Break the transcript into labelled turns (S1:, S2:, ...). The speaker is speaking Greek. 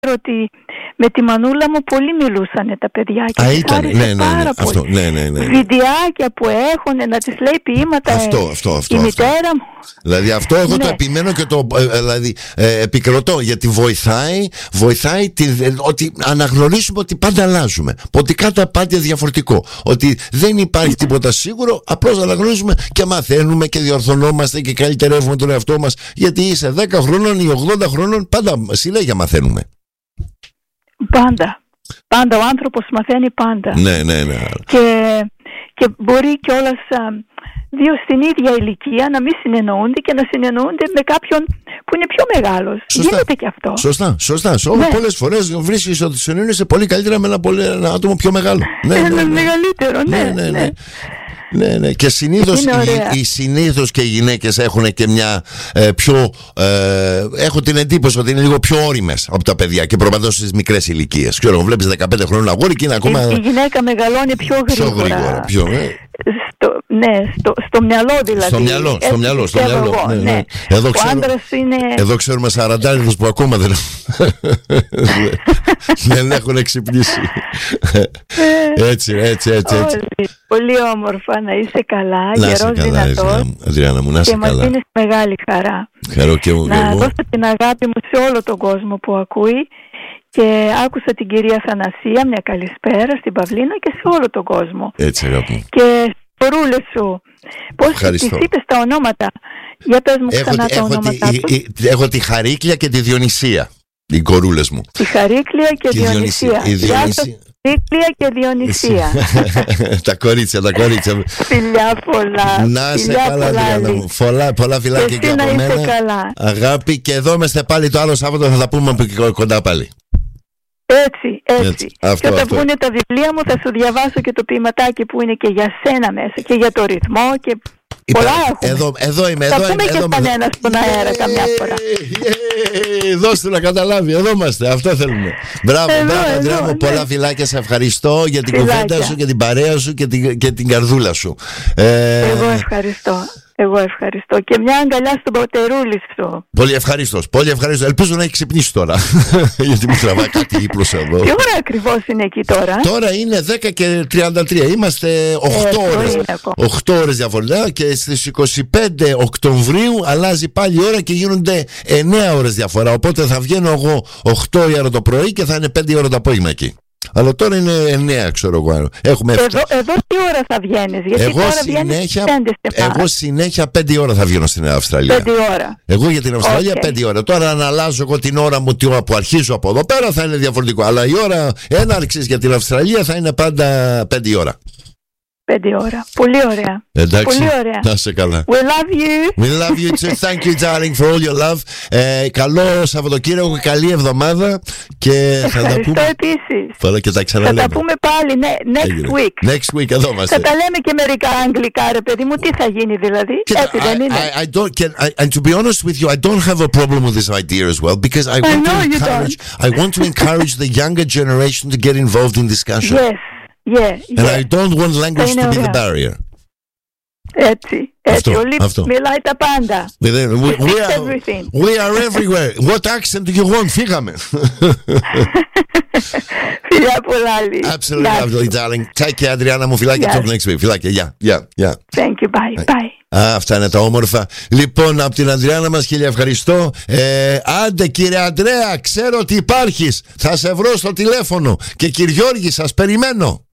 S1: ότι με τη μανούλα μου πολύ μιλούσαν τα παιδιά και τους άρεσε πάρα πολύ.
S2: Αυτό, ναι.
S1: Βιντεάκια που έχουν να τις λέει ποίηματα η μητέρα μου.
S2: Δηλαδή αυτό εγώ το επιμένω και το επικροτώ, γιατί βοηθάει ότι αναγνωρίσουμε ότι πάντα αλλάζουμε, ότι κάτι πάντα διαφορετικό, ότι δεν υπάρχει τίποτα σίγουρο, απλώς αναγνωρίζουμε και μαθαίνουμε και διορθωνόμαστε και καλυτερεύουμε τον εαυτό μας, γιατί είσαι 10 χρόνων ή 80 χρόνων, πάντα συνέχεια μαθαίνουμε.
S1: Πάντα ο άνθρωπος μαθαίνει πάντα.
S2: Ναι.
S1: Και μπορεί κιόλας δύο στην ίδια ηλικία να μην συνεννοούνται και να συνεννοούνται με κάποιον που είναι πιο μεγάλος. Γίνεται και αυτό.
S2: Σωστά. Πολλές φορές βρίσκεις ότι συνεννοείσαι πολύ καλύτερα με ένα άτομο πιο μεγάλο.
S1: Ένα μεγαλύτερο,
S2: Ναι. Και συνήθως και οι γυναίκες έχουν και μια έχω την εντύπωση ότι είναι λίγο πιο όριμες από τα παιδιά και προπαντός στις μικρές ηλικίες. Ξέρω, βλέπεις 15 χρόνων αγόρι και είναι ακόμα.
S1: Η γυναίκα μεγαλώνει πιο γρήγορα. Στο μυαλό δηλαδή.
S2: Στο μυαλό.
S1: Ναι.
S2: Εδώ ξέρουμε 40 που ακόμα δεν έχουν ξυπνήσει. Έτσι.
S1: Πολύ όμορφα, να είσαι καλά, γερός, δυνατός.
S2: Αδριάννα μου, να είσαι
S1: καλά. Και μας δίνεις μεγάλη χαρά. Να δώσω την αγάπη μου σε όλο τον κόσμο που ακούει. Και άκουσα την κυρία Θανασία, μια καλησπέρα στην Παυλίνα και σε όλο τον κόσμο.
S2: Έτσι, αγάπη μου.
S1: Και ρούλες σου, πώς τις είπες τα ονόματα? Για πες μου ξανά τα ονόματα.
S2: Έχω τη Χαρίκλια και τη Διονυσία, οι κορούλες μου.
S1: Τη Χαρίκλια και Διονυσία. Γεια σας, Χαρίκλια και Διονυσία.
S2: Τα κορίτσια.
S1: Φιλιά πολλά.
S2: Να είσαι καλά, Αδριάννα μου. Πολλά φιλάκια και από μένα. Αγάπη, και εδώ είμαστε πάλι το άλλο Σάββατο, θα τα πούμε κοντά πάλι.
S1: Έτσι. Και όταν βγουν τα βιβλία μου θα σου διαβάσω και το ποιηματάκι που είναι και για σένα μέσα και για το ρυθμό και πολλά έχουμε.
S2: Εδώ είμαι.
S1: Θα πούμε και κανένα στον αέρα καμιά φορά.
S2: Δώστε να καταλάβει, εδώ είμαστε, αυτό θέλουμε. Μπράβο, Αντρέα μου, πολλά φιλάκια, σε ευχαριστώ για την κουβέντα σου και την παρέα σου και την καρδούλα σου.
S1: Εγώ ευχαριστώ. Και μια αγκαλιά στον πατερούλη σου.
S2: Πολύ ευχαριστώ. Ελπίζω να έχει ξυπνήσει τώρα. Γιατί μου τραβάει κάτι ύπνος εδώ.
S1: Τι ώρα ακριβώς είναι εκεί τώρα?
S2: Τώρα είναι 10 και 33. Είμαστε 8 ώρες. 8 ώρες διαφορετικά. Και στις 25 Οκτωβρίου αλλάζει πάλι η ώρα και γίνονται 9 ώρες διαφορά. Οπότε θα βγαίνω εγώ 8 η ώρα το πρωί και θα είναι 5 η ώρα το απόγευμα εκεί. Αλλά τώρα είναι 9, ξέρω εγώ.
S1: Εδώ τι ώρα θα βγαίνεις? Γιατί
S2: εγώ συνέχεια 5 ώρα θα βγαίνω στην Αυστραλία.
S1: 5 ώρα.
S2: Εγώ για την Αυστραλία 5 ώρα. Τώρα αν αλλάζω εγώ την ώρα μου που αρχίζω από εδώ πέρα θα είναι διαφορετικό. Αλλά η ώρα έναρξης για την Αυστραλία θα είναι πάντα 5 ώρα.
S1: 5 ώρα. Πολύ ωραία.
S2: Εντάξει.
S1: Πολύ ωραία.
S2: Να είσαι καλά.
S1: We love you.
S2: We love you too. Thank you, darling, for all your love. Καλό Σαββατοκύριακο και καλή εβδομάδα. Και
S1: ευχαριστώ επίσης.
S2: Τώρα και τα ξαναλέμε.
S1: Θα τα πούμε πάλι next week.
S2: Next week εδώ είμαστε.
S1: Θα τα λέμε και μερικά αγγλικά, ρε παιδί μου. Τι θα γίνει δηλαδή? Έτσι δεν είναι?
S2: And to be honest with you, I don't have a problem with this idea as well, because I want to encourage the younger generation to get involved in discussion.
S1: Yes.
S2: And I don't want language to be the barrier.
S1: Έτσι. Όλοι μιλάει τα πάντα.
S2: We are everywhere. What accent do you want? Φύγαμε.
S1: Φιλιά πολλά.
S2: Absolutely lovely, darling. Take care, Adriana μου. Φιλάκια, talk next week. Φιλάκια, yeah.
S1: Thank you, bye.
S2: Αυτά είναι τα όμορφα. Λοιπόν, από την Αντριάννα μας, χίλια ευχαριστώ. Άντε κύριε Αντρέα, ξέρω ότι υπάρχεις. Θα σε βρω στο τηλέφωνο. Και κύριε Γιώργη, σας περιμένω.